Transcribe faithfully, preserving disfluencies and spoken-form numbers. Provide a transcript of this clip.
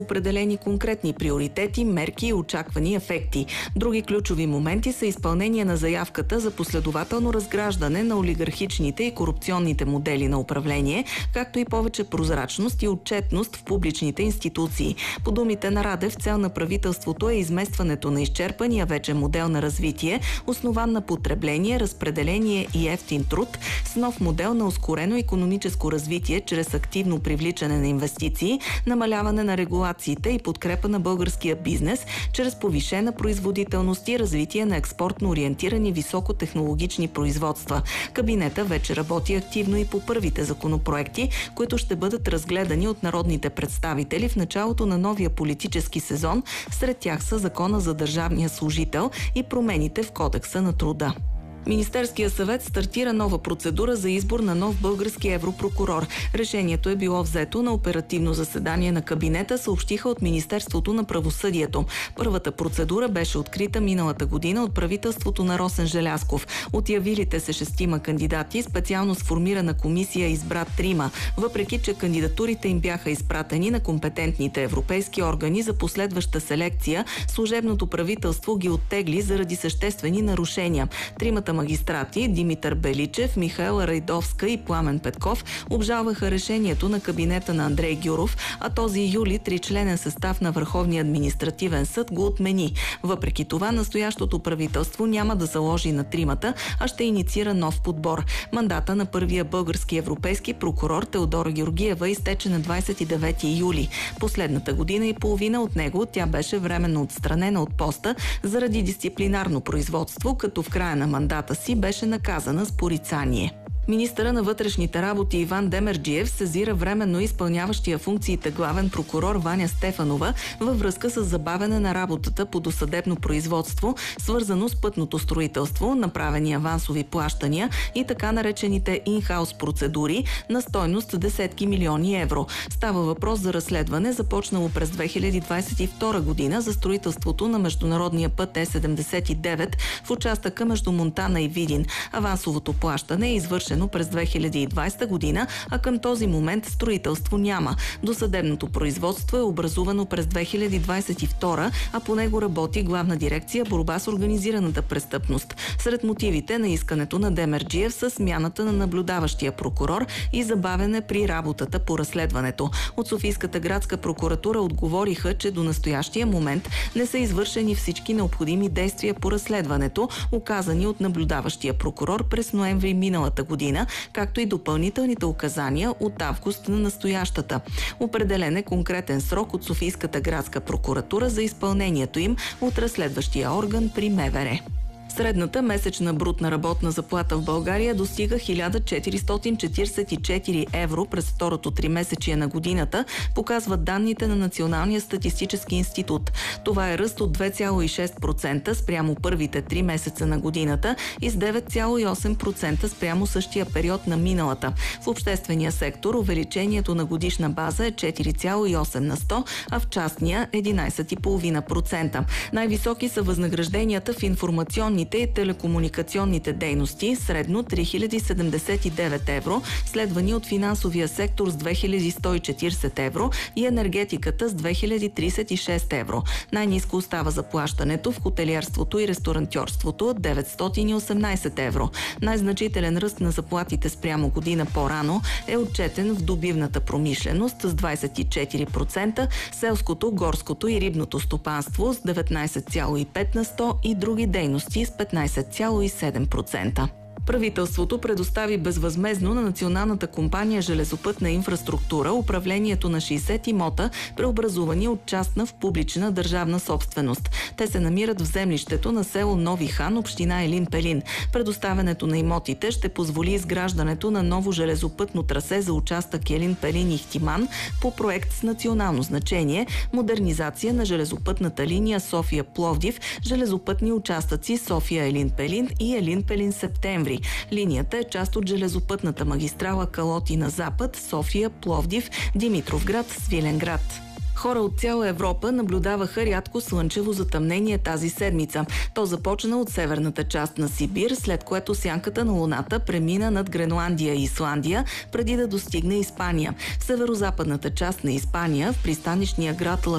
определени конкретни приоритети, мерки и очаквани ефекти. Други ключови моменти са изпълнение на заявката за последователно разграждане на олигархичните и корупционните модели на управление, както и повече прозрачност и отчетност в публичните институции. По думите на Радев, цел на правителството е изместването на изчерпания вече модел на развитие, основан на потребление, разпределение и ефтин труд, с нов модел на ускорено икономическо развитие чрез активно привличане на инвестиции, намаляване на регулациите и подкрепа на българския бизнес чрез повишена производителност и развитие на експортно ориентирани високотехнологични производства. Кабинета вече работи активно и по първите законопроекти, които ще бъдат разгледани от народните представители в началото на новия политически сезон. Сред тях са Закона за държавния служител и промените в Кодекса на труда. Министерския съвет стартира нова процедура за избор на нов български европрокурор. Решението е било взето на оперативно заседание на кабинета, съобщиха от Министерството на правосъдието. Първата процедура беше открита миналата година от правителството на Росен Желязков. От явилите се шестима кандидати, специално сформирана комисия избра трима, въпреки че кандидатурите им бяха изпратени на компетентните европейски органи за последваща селекция, служебното правителство ги оттегли заради съществени нарушения. Тримата магистрати Димитър Беличев, Михаела Райдовска и Пламен Петков обжалваха решението на кабинета на Андрей Гюров, а този юли тричленен състав на Върховния административен съд го отмени. Въпреки това, настоящото правителство няма да заложи на тримата, а ще инициира нов подбор. Мандата на първия български европейски прокурор Теодора Георгиева изтече на двадесет и девети юли. Последната година и половина от него тя беше временно отстранена от поста заради дисциплинарно производство, като в края на мандата си беше наказана с порицание. Министъра на вътрешните работи Иван Демерджиев сезира временно изпълняващия функциите главен прокурор Ваня Стефанова във връзка с забавяне на работата по досъдебно производство, свързано с пътното строителство, направени авансови плащания и така наречените ин-хаус процедури на стойност десетки милиони евро. Става въпрос за разследване, започнало през две хиляди двадесет и втора година за строителството на международния път Е седемдесет и девет в участъка между Монтана и Видин. Авансовото плащане е извършено през две хиляди и двадесета година, а към този момент строителство няма. Досъдебното производство е образувано през две хиляди двадесет и втора, а по него работи Главна дирекция борба с организираната престъпност. Сред мотивите на искането на Демерджиев са смяната на наблюдаващия прокурор и забавене при работата по разследването. От Софийската градска прокуратура отговориха, че до настоящия момент не са извършени всички необходими действия по разследването, указани от наблюдаващия прокурор през ноември миналата година, както и допълнителните указания от август на настоящата. Определен е конкретен срок от Софийската градска прокуратура за изпълнението им от разследващия орган при МВР. Средната месечна брутна работна заплата в България достига хиляда четиристотин четиридесет и четири евро през второто тримесечие на годината, показват данните на Националния статистически институт. Това е ръст от две цяло и шест процента спрямо първите три месеца на годината и с девет цяло и осем процента спрямо същия период на миналата. В обществения сектор увеличението на годишна база е четири цяло и осем на сто, а в частния единадесет цяло и пет процента. Най-високи са възнагражденията в информационни и телекомуникационните дейности, средно три хиляди седемдесет и девет евро, следвани от финансовия сектор с две хиляди сто и четиридесет евро и енергетиката с две хиляди тридесет и шест евро. Най-ниско остава заплащането в хотелиерството и ресторантьорството – деветстотин и осемнадесет евро. Най-значителен ръст на заплатите спрямо година по-рано е отчетен в добивната промишленост с двадесет и четири процента, селското, горското и рибното стопанство с деветнадесет цяло и пет на сто и други дейности с петнадесет цяло и седем процента. Правителството предостави безвъзмездно на Националната компания железопътна инфраструктура управлението на шейсет имота, преобразувани от частна в публична държавна собственост. Те се намират в землището на село Нови хан, община Елин Пелин. Предоставянето на имотите ще позволи изграждането на ново железопътно трасе за участък Елин Пелин Ихтиман по проект с национално значение, модернизация на железопътната линия София-Пловдив, железопътни участъци София Елин Пелин и Елин Пелин Септември. Линията е част от железопътната магистрала Калотина на запад, София, Пловдив, Димитровград, Свиленград. Хора от цяла Европа наблюдаваха рядко слънчево затъмнение тази седмица. То започна от северната част на Сибир, след което сянката на Луната премина над Гренландия и Исландия, преди да достигне Испания. В северо-западната част на Испания, в пристанищния град Ла